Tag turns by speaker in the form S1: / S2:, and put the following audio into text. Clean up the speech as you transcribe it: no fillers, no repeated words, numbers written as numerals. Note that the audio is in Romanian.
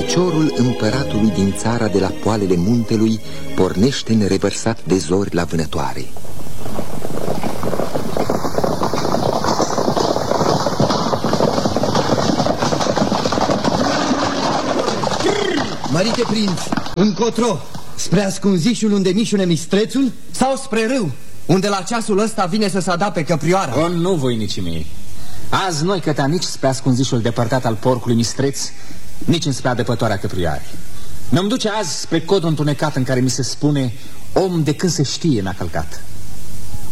S1: Piciorul împăratului din țara de la poalele muntelui pornește nerevărsat de zori la vânătoare.
S2: Mărite prinț, încotro, spre ascunzișul unde mișune mistrețul sau spre râu, unde la ceasul ăsta vine să se adape căprioara?
S3: O, nu, voinicii mei. Azi noi cătea nici spre ascunzișul depărtat al porcului mistreț, nici înspre adăpătoarea căprioarei. Ne-am duce azi spre codul întunecat în care mi se spune: om de când se știe n-a călcat.